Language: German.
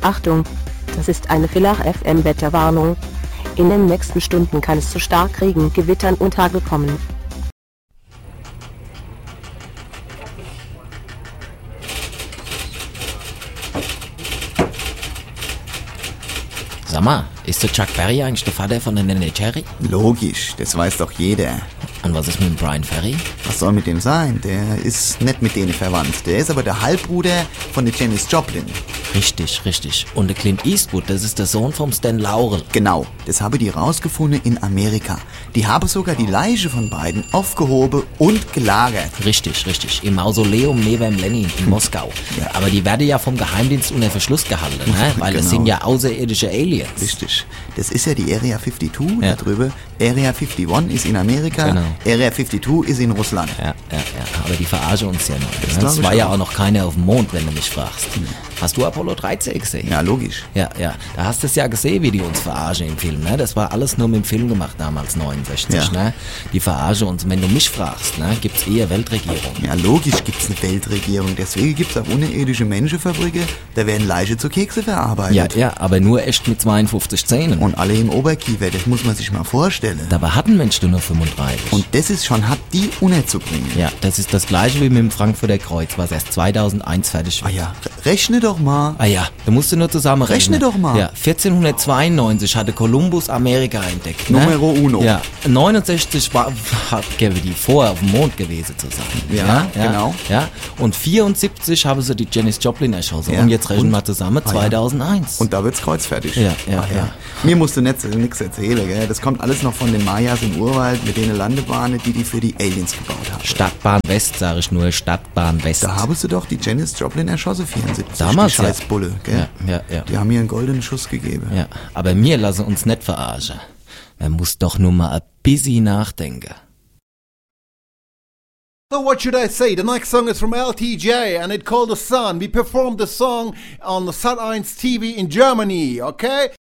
Achtung! Das ist eine Villach FM Wetterwarnung. In den nächsten Stunden kann es zu Starkregen, Gewittern und Hagel kommen. Sag mal, ist der Chuck Berry eigentlich der Vater von der Nene Cherry? Logisch, das weiß doch jeder. Und was ist mit dem Brian Ferry? Was soll mit dem sein? Der ist nicht mit denen verwandt. Der ist aber der Halbbruder von der Janis Joplin. Richtig. Und der Clint Eastwood, das ist der Sohn vom Stan Laurel. Genau, das haben die rausgefunden in Amerika. Die haben sogar die Leiche von beiden aufgehoben und gelagert. Richtig. Im Mausoleum neben Lenin in Moskau. Ja. Aber die werden ja vom Geheimdienst unter Verschluss gehalten, ne? Weil das Genau. sind ja außerirdische Aliens. Richtig. Das ist ja die Area 52 Ja. da drüben. Area 51 ist in Amerika, Genau. Area 52 ist in Russland. Ja. Aber die verarschen uns ja noch. Das Ne? glaub Es ich war ja auch. auch noch keiner auf dem Mond, wenn du mich fragst. Hast du Apollo 13 gesehen? Ja, logisch. Ja. Da hast du es ja gesehen, wie die uns verarschen im Film, ne? Das war alles nur mit dem Film gemacht damals, 69, Ja. ne? Die verarschen uns. Wenn du mich fragst, ne, gibt's eher Weltregierung. Ja, logisch gibt's eine Weltregierung. Deswegen gibt's auch unterirdische Menschenfabriken. Da werden Leiche zu Kekse verarbeitet. Ja, aber nur echt mit 52 Zähnen. Und alle im Oberkiefer, das muss man sich mal vorstellen. Dabei hat ein Mensch nur 35. Und das ist schon hart, die unterzubringen. Ja, das ist das gleiche wie mit dem Frankfurter Kreuz, was erst 2001 fertig Ah wird. ja, rechne doch mal. Ah ja, da musst du nur zusammenrechnen. Rechne doch mal. Ja, 1492 hatte Kolumbus Amerika entdeckt. Ne? Numero uno. Ja, 69 gäbe die vor auf dem Mond gewesen zu sein. Ja, genau. Ja, und 74 haben sie die Janis Joplin erschossen. Ja, Und jetzt rechnen und? wir zusammen, Ah ja. 2001. Und da wird's kreuzfertig. Ja. Mir musst du nichts erzählen, gell? Das kommt alles noch von den Mayas im Urwald mit denen Landebahnen, die für die Aliens gebaut haben. Stadtbahn West, sage ich nur, Stadtbahn West. Da haben sie doch die Janis Joplin erschossen, 74. Damals, die ja. Scheißbulle, gell? Ja. Die haben ihr einen goldenen Schuss gegeben. Ja, aber wir lassen uns nicht verarschen. Man muss doch nur mal ein bisschen nachdenken. So what should I say? The next song is from LTJ and it's called The Sun. We performed the song on the Sat.1 TV in Germany, okay?